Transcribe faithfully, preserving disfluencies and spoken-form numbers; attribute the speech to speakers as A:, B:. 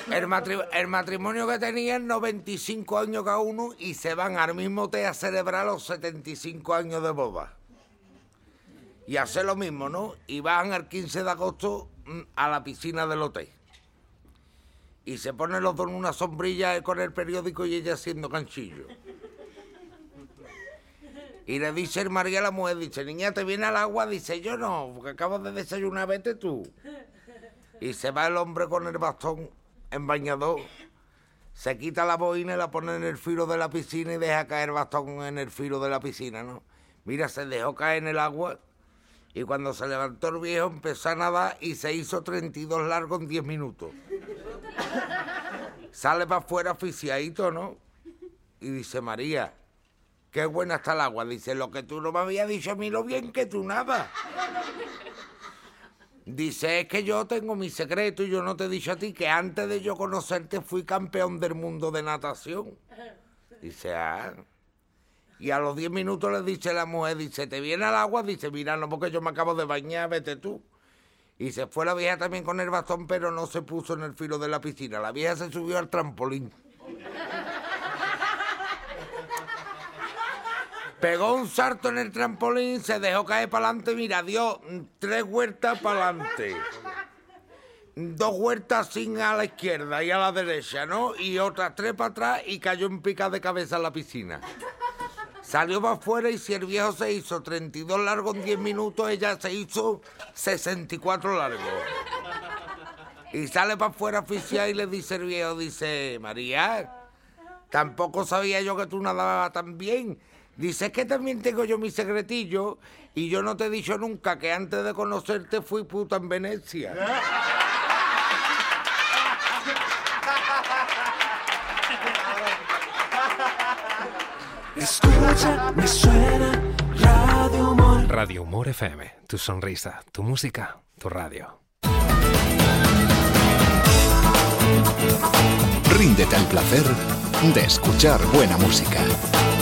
A: El, matri- el matrimonio que tenían noventa y cinco años cada uno y se van al mismo hotel a celebrar los setenta y cinco años de boda. Y hacer lo mismo, ¿no? Y van el quince de agosto a la piscina del hotel. Y se ponen los dos en una sombrilla con el periódico y ella haciendo canchillo. Y le dice el María a la mujer, dice, niña, ¿te viene al agua? Dice, yo no, porque acabo de desayunar, vete tú. Y se va el hombre con el bastón en bañador, se quita la boina y la pone en el filo de la piscina y deja caer el bastón en el filo de la piscina, ¿no? Mira, se dejó caer en el agua y cuando se levantó el viejo empezó a nadar y se hizo treinta y dos largos en diez minutos. Sale para afuera asfixiadito, ¿no? Y dice, María, qué buena está el agua. Dice, lo que tú no me habías dicho a mí, lo bien que tú nadas. Dice, es que yo tengo mi secreto y yo no te he dicho a ti que antes de yo conocerte fui campeón del mundo de natación. Dice, ah. Y a los diez minutos le dice la mujer, dice, ¿te viene al agua? Dice, mira, no, porque yo me acabo de bañar, vete tú. Y se fue la vieja también con el bastón, pero no se puso en el filo de la piscina. La vieja se subió al trampolín. Pegó un salto en el trampolín, se dejó caer para adelante, mira, dio tres vueltas para adelante. Dos vueltas sin a la izquierda y a la derecha, ¿no? Y otras tres para atrás y cayó en pica de cabeza en la piscina. Salió para afuera y si el viejo se hizo treinta y dos largos en diez minutos, ella se hizo sesenta y cuatro largos. Y sale para afuera asfixiada y le dice el viejo, dice, María, tampoco sabía yo que tú nadabas tan bien. Dice, es que también tengo yo mi secretillo y yo no te he dicho nunca que antes de conocerte fui puta en Venecia.
B: Escucha, me suena Radio Humor.
C: Radio Humor F M, tu sonrisa, tu música, tu radio.
D: Ríndete al placer de escuchar buena música.